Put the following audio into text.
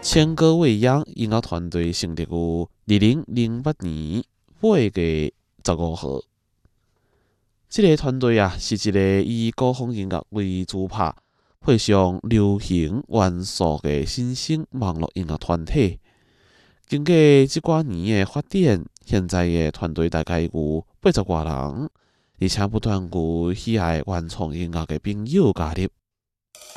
千歌未央音乐团队成立于2008年8月15号。这个团队是一个以古风音乐为主拍，配上流行元素的新兴网络音乐团体。经过这几年的发展，现在的团队大概有80多人，而且不断有喜爱原创音乐的朋友加入。